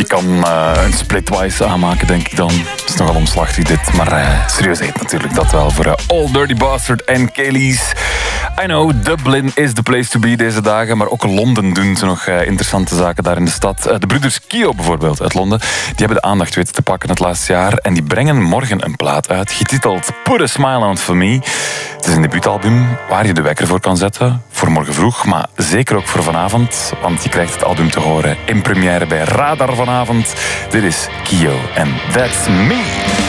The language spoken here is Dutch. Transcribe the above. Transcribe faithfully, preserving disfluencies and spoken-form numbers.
Je kan uh, een splitwise aanmaken, denk ik dan. Het is nogal omslachtig dit, maar uh, serieus heet natuurlijk dat wel voor uh, Old Dirty Bastard en Kellys. I know, Dublin is the place to be deze dagen, maar ook Londen doen ze nog uh, interessante zaken daar in de stad. Uh, de broeders Kio bijvoorbeeld uit Londen, die hebben de aandacht weten te pakken het laatste jaar en die brengen morgen een plaat uit, getiteld Put a Smile on For Me. Het is een debuutalbum waar je de wekker voor kan zetten, voor morgen vroeg, maar zeker ook voor vanavond, want je krijgt het album te horen in première bij Radar vanavond. Dit is Kio en That's Me.